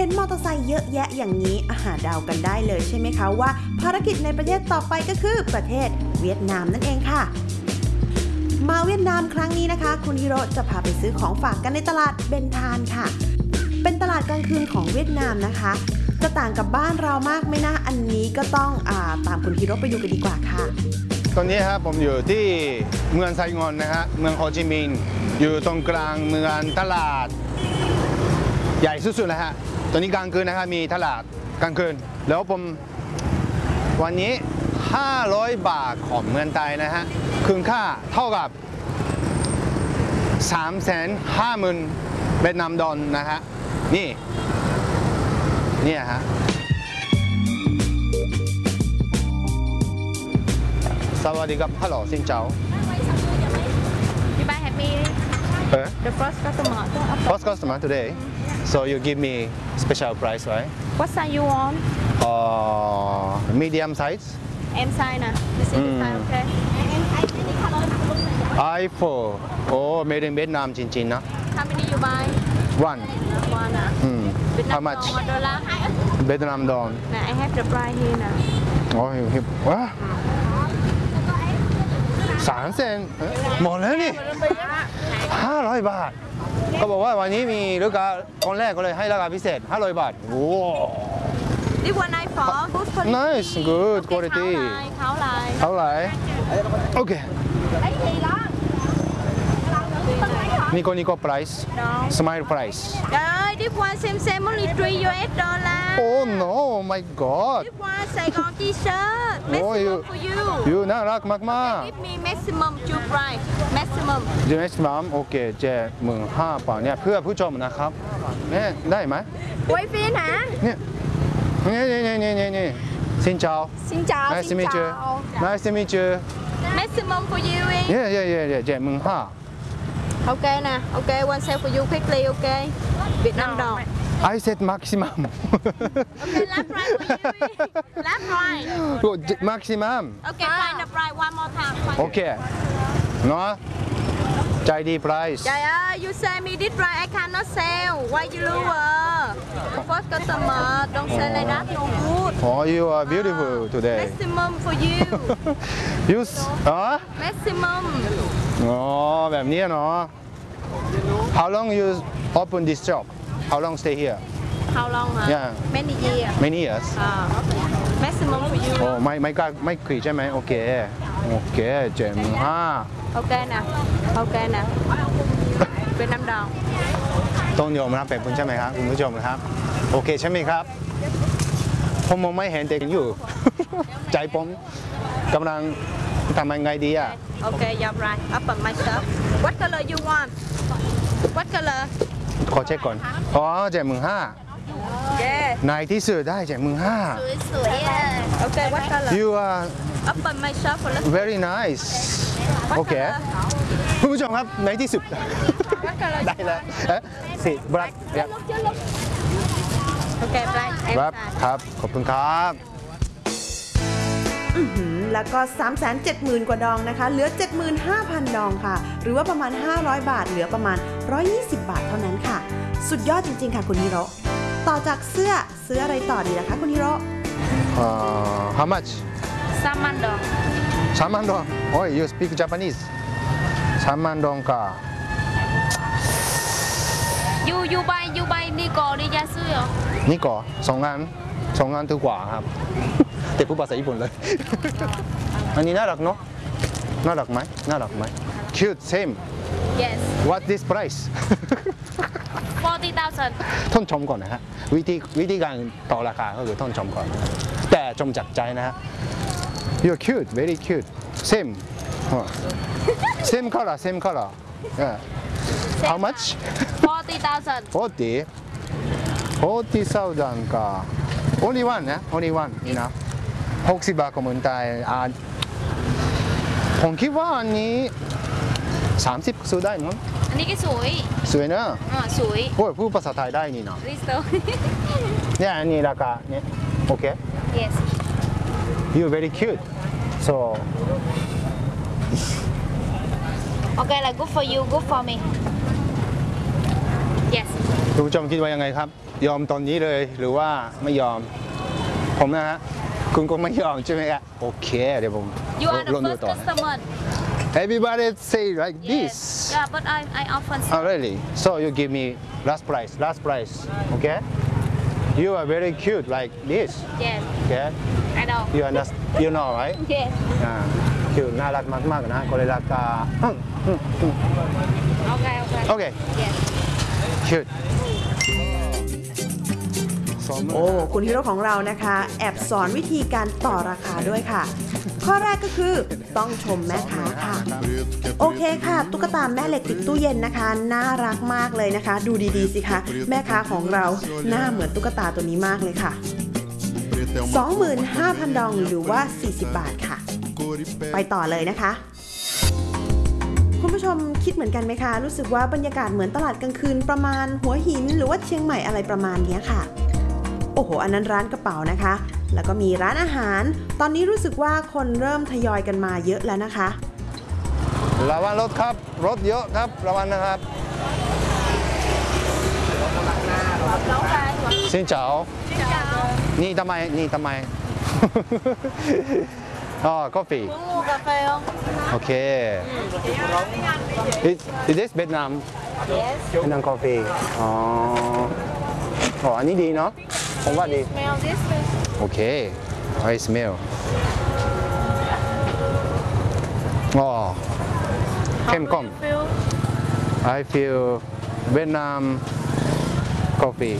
ห็นมอเตอร์ไซค์เยอะแยะอย่างนี้อาหารเดากันได้เลยใช่ไหมคะว่าภารกิจในประเทศต่อไปก็คือประเทศเวียดนามนั่นเองค่ะมาเวียดนามครั้งนี้นะคะคุณฮิโร่จะพาไปซื้อของฝากกันในตลาดเบนทานค่ะเป็นตลาดกลางคืนของเวียดนามนะคะจะต่างกับบ้านเรามากไหมนะอันนี้ก็ต้องตามคุณฮิโร่ไปดูกันดีกว่าค่ะตอนนี้ครับผมอยู่ที่เมืองไซงอนนะฮะเมืองโฮจิมินห์อยู่ตรงกลางเมืองตลาดใหญ่สุดๆนะฮะตอนนี้กลางคืนนะครับมีตลาดกลางคืนแล้วผมวันนี้500 บาทของเมืองไทยนะฮะคืนค่าเท่ากับ350,000 เวียดนามดอลนะฮะนี่ฮะสวัสดีครับฮัลโหลซินเจ้า You buy happy the first customer First customer today so you give me special price right What size you want medium size M size nè This is the size okay iPhone โอ้ made in Vietnam จริงๆนะ How many you buy One อ่ะ How much ดอลลาร์เวียดนามดอล nè I have the price here นะโอ้ยว้า300,000หมดแล้วนี่500 บาทเขาบอกว่าวันนี้มีลูกค้าคนแรกก็เลยให้ราคาพิเศษ500 บาทโอ้ This one iPhone good quality Nice good quality เท่าไหร่โอเคนี่ก็ price smile price Trời ơi this one same only 3 US dollar Oh no my god This one Sài Gòn t-shirt maximum for you you น่ารักมาก Give me maximum two price maximum ๆ maximum โอเค75,000 บาทเนี่ยเพื่อผู้ชมนะครับเนี่ยได้ไหม Quay phim hả เนี่ยนี่Xin chào Xin chào Nice to xin meet you chào Nice to meet you Maximum for you Yeah 75,000 Ok nè, ok, one sale for you quickly, ok. Việt Nam đồng. I said maximum Ok, last price for you. Last price. maximum Ok, find the price one more time. โอเคเนาะใจดี price Trời ơi, you say me this price, I cannot sell. Why you lower? First customer, don't say like that, no good. Oh you are beautiful today Maximum for you. You อ๋อ Maximum. อ๋อแบบนี้เนาะ How long you open this shop How long stay here How long hả? Yeah. Many years. Many years Maximum for you. โอ้ไม่คุยใช่ไหมโอเค75,000 Ok nè, ok nè. Việt Nam đồng. ต้องยอมรับแบบคุณใช่ไหมครับคุณผู้ชมครับโอเคใช่ไหมครับผมมองไม่เห็นแต่อยู่ ใจผมกำลังทำยังไงดีอ่ะ Okay, you're right. Open my shop. What color you want? What color? ขอเช็คก่อนอ๋อ75,000 Yeah. ในที่สุดได้75,000 Okay, what color? You are Open my shop for let's very nice What โอเค color? คุณผู้ชมครับในที่สุด What color? ได้แล้วสิบลัก Okay, black. ครับครับขอบคุณครับแล้วก็ 370,000 กว่าดองนะคะเหลือ 75,000 ดองค่ะหรือว่าประมาณ500 บาทเหลือประมาณ120 บาทเท่านั้นค่ะสุดยอดจริงๆค่ะคุณฮิโร่ต่อจากเสื้ออะไรต่อดีนะคะคุณฮิโร่ How much Salmon dong. 3만 동 Oh you speak Japanese 3만 동か You buy đi cổ đi ra xưa. นี่ก่อ2 อันถูกกว่าครับ แต่พูดภาษาญี่ปุ่นเลย อันนี้น่ารักเนาะน่ารักไหม Cute same Yes. What this price 40,000. ท่อนชมก่อนนะฮะวิธีการต่อราคาก็คือท่อนชมก่อน แต่ชมจากใจนะฮะ You're cute very cute same same color yeah. How much 40,000. 40,000 か Only one นะ Only one นี่นะ60 บาทของเมืองไทยผมคิดว่าอันนี้30ซื้อได้มั้ง Anh đi cái suối. สวยนะ Suối. โอ้ยพูดภาษาไทยได้นี่นะ Risto. เนี่ยอันนี้ราคาเนี่ยโอเค Yes. You very cute so Okay là good for you, good for me. Yes. คุณผู้ชมคิดว่ายังไงครับยอมตอนนี้เลยหรือว่าไม่ยอมผมนะฮะคุณคงไม่ยอมใช่ไหมครับโอเคเดี๋ยวผม You are the ลองดู first ต่อ customer. Everybody say like this Yeah, but I often Oh really so you give me last price okay you are very cute like this yes, okay I know. you understand you know right Yes. คิวน่ารักมากๆนะก็เลยรัก Okay, okay. โอเค Yes. cute โอ้ คุณฮิโร่ของเรานะคะ แอบสอนวิธีการต่อราคาด้วยค่ะ ข้อแรกก็คือต้องชมแม่ค้าค่ะ โอเคค่ะ ตุ๊กตาแม่เหล็กติดตู้เย็นนะคะ น่ารักมากเลยนะคะ ดูดีๆสิคะ แม่ค้าของเราหน้าเหมือนตุ๊กตาตัวนี้มากเลยค่ะ 25,000 ดองหรือว่า 40 บาทค่ะ ไปต่อเลยนะคะ คุณผู้ชมคิดเหมือนกันไหมคะ รู้สึกว่าบรรยากาศเหมือนตลาดกลางคืนประมาณหัวหินหรือว่าเชียงใหม่อะไรประมาณนี้ค่ะ โอ้โห อันนั้นร้านกระเป๋านะคะ แล้วก็มีร้านอาหาร ตอนนี้รู้สึกว่าคนเริ่มทยอยกันมาเยอะแล้วนะคะระวังรถครับรถเยอะครับระวังนะครับสินเจ้านี่ทำไม อ๋อกาแฟ Muốn mua cà phê không? โอเค is this Vietnam Yes. Vietnam coffee อ๋ออันนี้ดีเนาะผมว่าดี Smell this please. โอเค I smell อ๋อเข้มข้น Feel I feel Vietnam coffee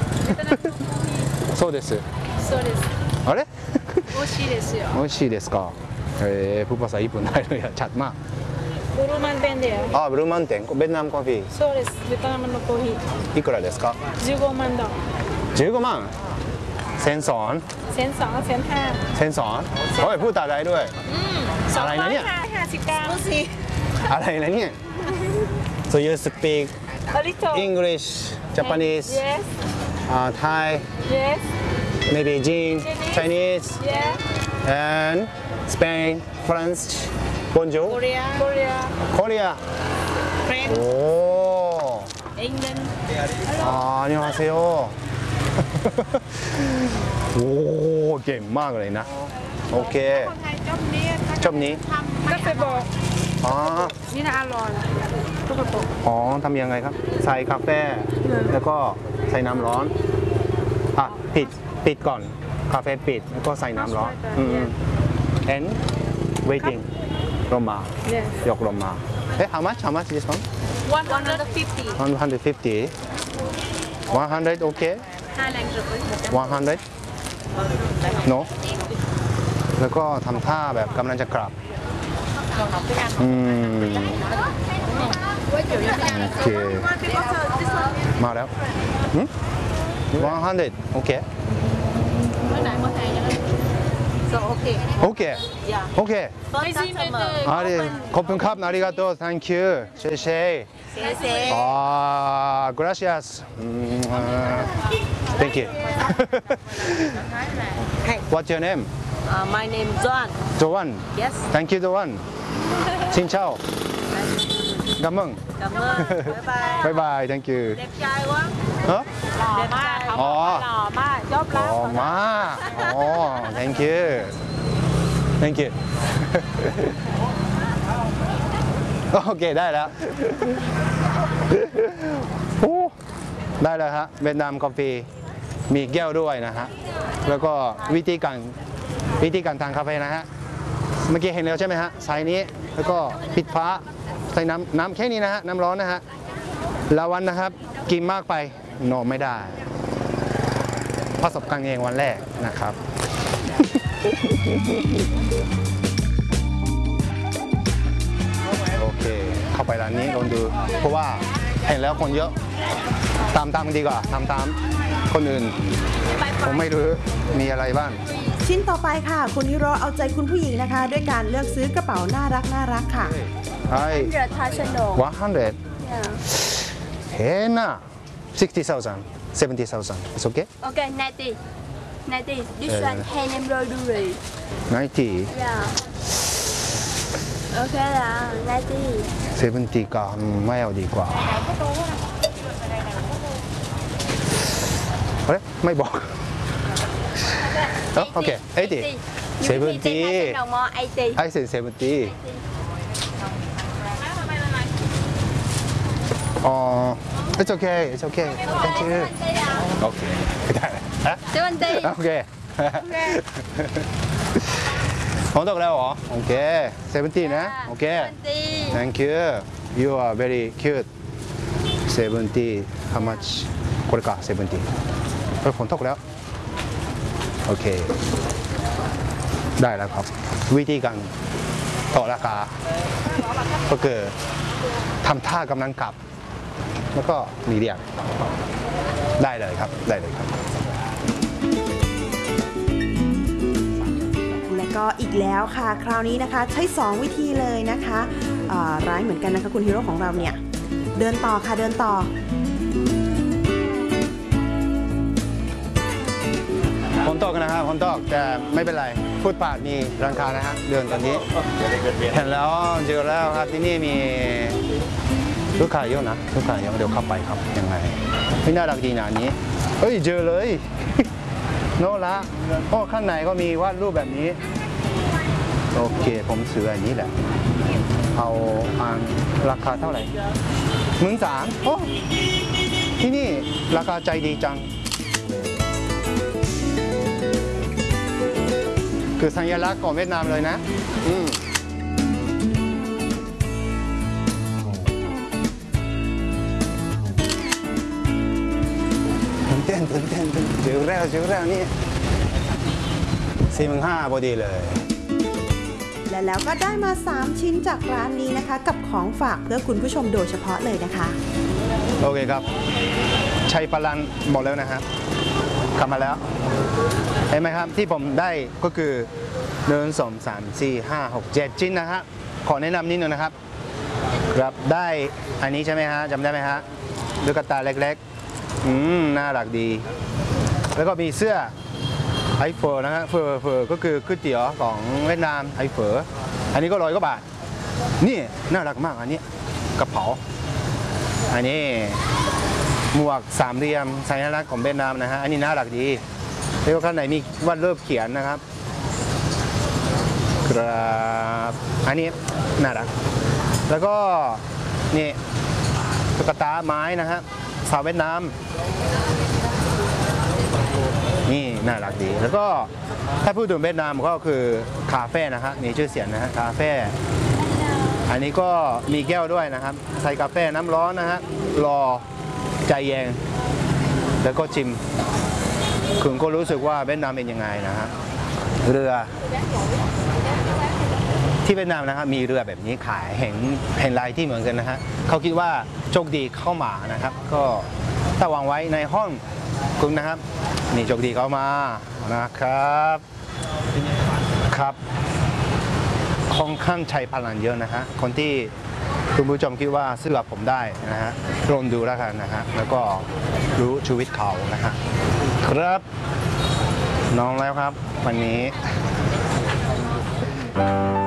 そうです。 そうです。 あれ美味しいですよ。 美味しいですかผู้ภาษาญี่ปุ่นได้เลยอะชัดมากブルーマンテンだよ。 ブルーマウンテンベトナムコーヒーそうです。ベトナムのコーヒー。 いくらですか 15万ドン。 15万1000สอน 1002、1005。 1000สอนโอ้ยพูดตาได้ด้วย อะไรนะเนี่ย 250กรัมดูสิอะไรนะเนี่ย so you speak A little. English Japanese Yes. Thai Yes. maybe Chinese Yeah. and Spain French Bonjour Korea. Korea. Korea French. โอ้ England. 안녕하세요.โอ้เก่งมากเลยนะ โอเคชอบนี้ก็ไปบอกอ๋อนี่นะอร่อยทุกกระปุกอ๋อทำยังไงครับ ใส่กาแฟ แล้วก็ใส่น้ำร้อน ปิดก่อน กาแฟปิด แล้วก็ใส่น้ำร้อน and waiting ลงมา Yes. ยกลงมาhow much this one 150 150 100 okay 100 no แล้วก็ทำท่าแบบกำลังจะกลับโอเคมาแล้ว100โอเค So okay. โอเค Yeah. โอเค First customer. ขอบคุณครับありがとう thank you เชเช่ gracias thank you what's your name My name is John. Joan Yes. thank you Joan xin chào cảm ơn Cảm ơn. Bye bye. bye bye thank you Đẹp trai quá. hả Đẹp trai. Lò ma, chốt lắm. อ๋อมาอ๋อ thank you thank you โอเคได้แล้วโอ้ได้แล้วฮะเวียดนามกาแฟมีแก้วด้วยนะฮะแล้วก็วิธีการทานกาแฟนะฮะเมื่อกี้เห็นแล้วใช่ไหมฮะใส่นี้แล้วก็ปิดฝาใส่น้ำแค่นี้นะฮะน้ำร้อนนะฮะละวันนะครับกินมากไปนอนไม่ได้ประสบการณ์เองวันแรกนะครับ โอเคเข้าไปร้านนี้ลองดูเพราะว่าเห็นแล้วคนเยอะตามดีกว่าตามคนอื่นผมไม่รู้มีอะไรบ้างชิ้นต่อไปค่ะ คุณฮิโร่เอาใจคุณผู้หญิงนะคะ ด้วยการเลือกซื้อกระเป๋าน่ารักค่ะไอ้ 100,000 100 เห็นนะ60,000 70,000 it's okay Okay, 90. 90. This one hand embroidery. 90 Yeah. Okay là 90. 70ก็ไม่เอาดีกว่าเฮ้ยไม่บอกโอเค80 70 đồng more 80 I said 70 อ๋อ it's okay it's okay thank you โอเคได้ฮะ 70 โอเคผมตกแล้วเหรอโอเค70นะโอเค 70 thank you you are very cute 70 how much これか70เฮ้ยผมตกแล้วโอเคได้แล้วครับวิธีการต่อราคาก็คือทำท่ากำลังกลับแล้วก็มีเรียกได้เลยครับได้เลยครับและก็อีกแล้วค่ะ คราวนี้นะคะใช้ 2 วิธีเลยนะคะร้ายเหมือนกันนะคะคุณฮีโร่ของเราเนี่ยเดินต่อค่ะเดินต่อผมตกนะครับผมตกแต่ไม่เป็นไรฟุตบาทมีร้านค้านะฮะเดินตอนนี้เห็นแล้วเจอแล้วครับที่นี่มีลูกค้าเยอะนะลูกค้าเยอะเดี๋ยวเข้าไปครับยังไงไม่น่ารักดีนะอันนี้เฮ้ยเจอเลย โน่ละโอ้ข้างในก็มีวาดรูปแบบนี้โอเคผมซื้ออันนี้แหละเอาอันราคาเท่าไหร่13,000โอ้ที่นี่ราคาใจดีจังคือสัญลักษณ์ของเวียดนามเลยนะตื่นเต้นเจอแล้วนี่45,000พอดีเลยและแล้วก็ได้มา 3 ชิ้นจากร้านนี้นะคะ กับของฝากเพื่อคุณผู้ชมโดยเฉพาะเลยนะคะโอเคครับชัยพลันหมดแล้วนะครับกลับมาแล้วเห็นไหมครับที่ผมได้ก็คือ1 2 3 4 5 6 7ชิ้นนะฮะขอแนะนำนิดนึงนะครับครับได้อันนี้ใช่ไหมฮะจำได้ไหมฮะลูกตาเล็กๆน่ารักดีแล้วก็มีเสื้อไอเฟอร์นะฮะเฟอร์ก็คือก๋วยเตี๋ยวของเวียดนามไอเฟอร์อันนี้ก็100 กว่าบาทนี่น่ารักมากอันนี้กระเป๋าอันนี้หมวก3เหลี่ยมสัญลักษณ์ของเวียดนามนะฮะอันนี้น่ารักดีแล้วก็ข้างในมีวาดรูปเขียนนะครับครับอันนี้น่ารักแล้วก็นี่ตุ๊กตาไม้นะฮะสาวเวียดนามนี่น่ารักดีแล้วก็ถ้าพูดถึงเวียดนามก็คือคาเฟ่นะฮะมีชื่อเสียงนะฮะคาเฟ่อันนี้ก็มีแก้วด้วยนะครับใส่กาแฟน้ำร้อนนะฮะรอใจเย็นแล้วก็ชิมคุณก็รู้สึกว่าเวียดนามเป็นยังไงนะฮะเรือที่เวียดนามนะครับมีเรือแบบนี้ขายเห็นลายที่เหมือนกันนะฮะเขาคิดว่าโชคดีเข้ามานะครับก็ถ้าวางไว้ในห้องคุณนะครับนี่โชคดีเข้ามานะครับครับค่อนข้างใช้พลังเยอะนะฮะคนที่คุณผู้ชมคิดว่าซื้อกับผมได้นะฮะลองดูแล้วกันนะฮะแล้วก็รู้ชีวิตเขานะฮะครับน้องแล้วครับวันนี้